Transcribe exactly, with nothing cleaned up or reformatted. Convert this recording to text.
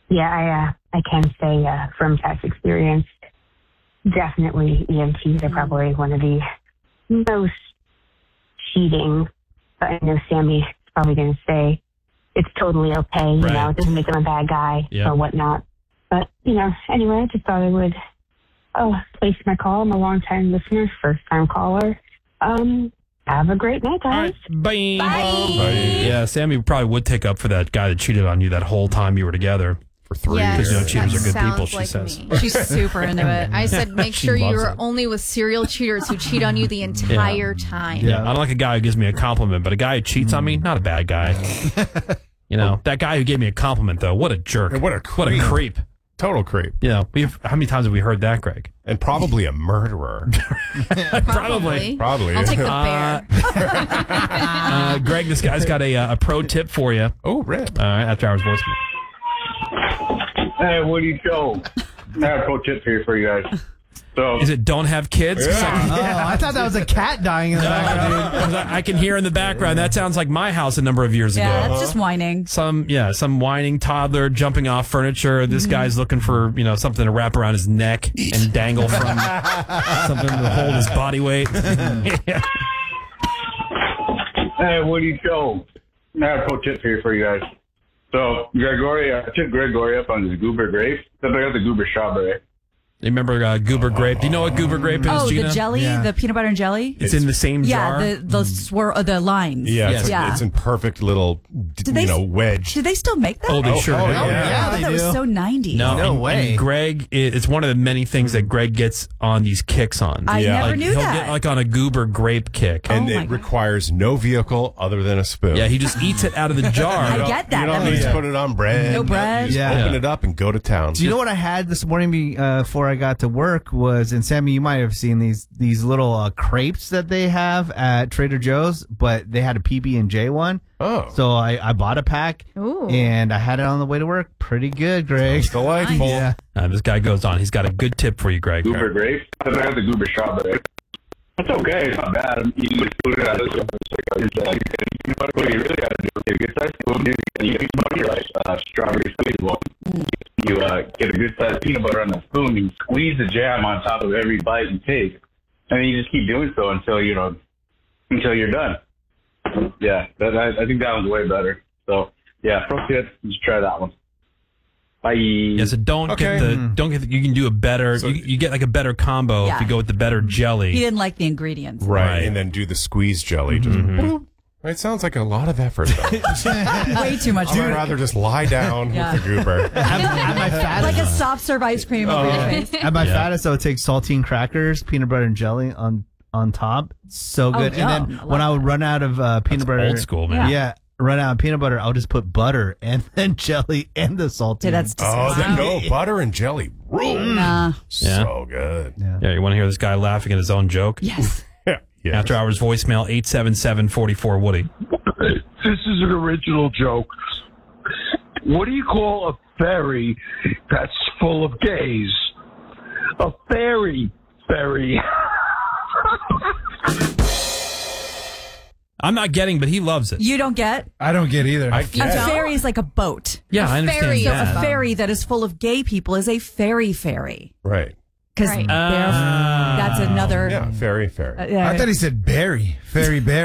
yeah, I uh, I can say uh, from past experience, definitely E M Ts are probably one of the most cheating. But I know Sammy's probably going to say it's totally okay. You Right. know, it doesn't make them a bad guy Yeah. or whatnot. But, you know, anyway, I just thought I would oh, place my call. I'm a long-time listener, first-time caller. Um, have a great night, All guys. right. Bye. Bye. Yeah, Sammy probably would take up for that guy that cheated on you that whole time you were together. For three Yes, Because, you know, years. cheaters that are good sounds people, she like says. me. She's super into it. I said, make She sure loves you're it. only with serial cheaters who cheat on you the entire time. Yeah. I don't like a guy who gives me a compliment, but a guy who cheats on me, not a bad guy. You know, that guy who gave me a compliment, though, what a jerk. And what a What a creep. creep. Total creep. You know, we've, how many times have we heard that, Greg? And probably a murderer. Probably. Probably. I'll take the Uh, bear. Uh, Greg, this guy's got a, uh, a pro tip for you. Oh, rip. Uh, after hours voicemail. Hey, Woody Show. I have a pro tip here for you guys. So, Is it don't have kids? 'Cause I can- Oh, I thought that was a cat dying in the background. 'cause I I can hear in the background. That sounds like my house a number of years Yeah, ago. that's just whining. Some yeah, some whining toddler jumping off furniture. This guy's looking for you know something to wrap around his neck and dangle from something to hold his body weight. Yeah. hey, Woody Show. I have a pro tip here for you guys. So, Gregory, I took Gregory up on his goober grape. Then I got the goober strawberry. You remember uh, goober grape? Do you know what goober grape is, Oh, Gina? the jelly, Yeah. the peanut butter and jelly. It's in the same jar. Yeah, the the swir- uh, the lines. Yeah, Yes. it's, Yeah. it's in perfect little, d- they you know, s- wedge. Do they still make that? Oh, they sure oh, do. yeah. I Yeah, thought they that was do. so nineties. No, No and, way. And Greg, it- it's one of the many things that Greg gets on these kicks on. I Yeah. never like, knew he'll that. get like on a goober grape kick. and Oh my it God. requires no vehicle other than a spoon. Yeah, he just eats it out of the jar. I You don't- get that. You don't That need makes- to put it on bread. No bread. You just Yeah. open Yeah. it up and go to town. Do you know what I had this morning be, uh, before I got to work was, and Sammy, you might have seen these these little uh, crepes that they have at Trader Joe's, but they had a P B and J one. Oh. So I, I bought a pack, Ooh. and I had it on the way to work. Pretty good, Greg. It's delightful. Yeah. Uh, this guy goes on. He's got a good tip for you, Greg. Goober grape. Then I got the goober strawberry. It's okay. It's not bad. You just put it out of this one. It's like, it's like, you know what what you really got to do is get a good size spoon. You get peanut butter, like uh, strawberry squeezable. You uh, get a good size peanut butter on the spoon. You squeeze the jam on top of every bite you take. And then you just keep doing so until, you know, until you're done. Yeah, that, I, I think that one's way better. So, yeah, pro tip, just try that one. Bye. Yeah, so don't Okay. get the don't get the, you can do a better So- you, you get like a better combo Yeah. if you go with the better jelly. He didn't like the ingredients. Right. Right. And then do the squeeze jelly. Just, boop. It sounds like a lot of effort, though. Way too much. I'd work. rather just lie down Yeah. with the goober. At, at my fattest, Like a soft serve ice cream over your face. at my Yeah. fattest, I would take saltine crackers, peanut butter and jelly on on top. So Oh, good. and yum. then I when love I would run out of uh, peanut butter, old school, man. Yeah, run out of peanut butter, I'll just put butter and then jelly and the saltine. Yeah, that's Oh, disgusting. then no, butter and jelly. Rule. Nah. So good. Yeah, you want to hear this guy laughing at his own joke? Yes. Yeah. Yes. After hours voicemail eight seven seven, four four Woody. This is an original joke. What do you call a fairy that's full of gays? A fairy fairy. I'm not getting, but he loves it. You don't get? I don't get either. I A get it. ferry is like a boat. Yeah, I understand fairy So is that. a ferry that is full of gay people is a fairy ferry. Right. Because Right. that's another. Yeah, fairy, fairy. uh, yeah. I thought he said berry, fairy berry.